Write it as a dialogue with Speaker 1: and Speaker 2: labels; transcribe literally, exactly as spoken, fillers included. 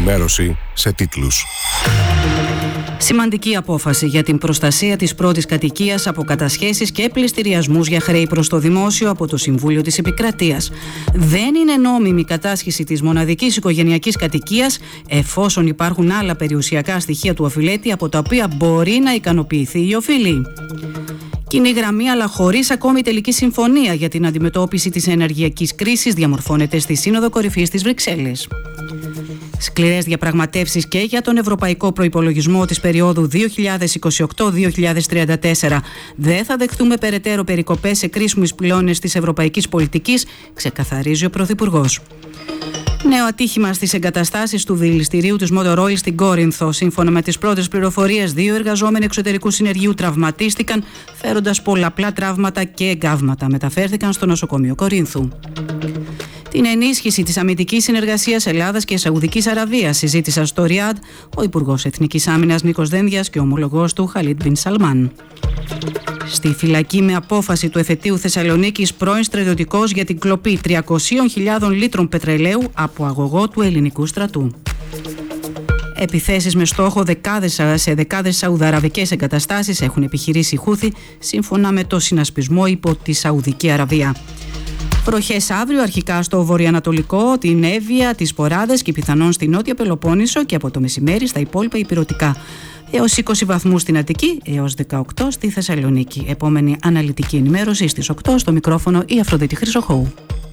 Speaker 1: ενημέρωση σε τίτλους.
Speaker 2: Σημαντική απόφαση για την προστασία της πρώτης κατοικίας από κατασχέσεις και πληστηριασμούς για χρέη προς το δημόσιο από το Συμβούλιο της Επικρατείας. Δεν είναι νόμιμη η κατάσχεση της μοναδικής οικογενειακής κατοικίας εφόσον υπάρχουν άλλα περιουσιακά στοιχεία του οφειλέτη από τα οποία μπορεί να ικανοποιηθεί η οφειλή. Κοινή γραμμή, αλλά χωρίς ακόμη τελική συμφωνία για την αντιμετώπιση της ενεργειακής κρίσης, διαμορφώνεται στη Σύνοδο Κορυφής της Βρυξέλλες. Σκληρές διαπραγματεύσεις και για τον ευρωπαϊκό προϋπολογισμό της περίοδου δύο χιλιάδες είκοσι οκτώ δύο χιλιάδες τριάντα τέσσερα. Δεν θα δεχτούμε περαιτέρω περικοπές σε κρίσιμους πυλώνες της ευρωπαϊκής πολιτικής, ξεκαθαρίζει ο Πρωθυπουργός. Νέο ατύχημα στις εγκαταστάσεις του δηληστηρίου της Motor Oil στην Κόρινθο. Σύμφωνα με τις πρώτες πληροφορίες, δύο εργαζόμενοι εξωτερικού συνεργείου τραυματίστηκαν, φέροντας πολλαπλά τραύματα και εγκάβματα. Μεταφέρθηκαν στο νοσοκομείο Κορίνθου. Την ενίσχυση της αμυντικής συνεργασίας Ελλάδας και Σαουδικής Αραβίας συζήτησαν στο Ριάντ ο Υπουργός Εθνικής Άμυνας Νίκος Δένδιας και ο ομολογός του Χαλίτ Μπιν Σαλμάν. Στη φυλακή με απόφαση του εφετείου Θεσσαλονίκης πρώην στρατιωτικός για την κλοπή τριακόσιες χιλιάδες λίτρων πετρελαίου από αγωγό του ελληνικού στρατού. Επιθέσεις με στόχο δεκάδες, σε δεκάδες σαουδαραβικές εγκαταστάσεις έχουν επιχειρήσει οι Χούθι, σύμφωνα με το συνασπισμό υπό τη Σαουδική Αραβία. Βροχές αύριο, αρχικά στο βορειοανατολικό, την Εύβοια, τις Ποράδες και πιθανόν στη Νότια Πελοπόννησο και από το μεσημέρι στα υπόλοιπα ηπειρωτικά. Έως είκοσι βαθμούς στην Αττική, έως δεκαοκτώ στη Θεσσαλονίκη. Επόμενη αναλυτική ενημέρωση στις οκτώ, στο μικρόφωνο η Αφροδίτη Χρυσοχώου.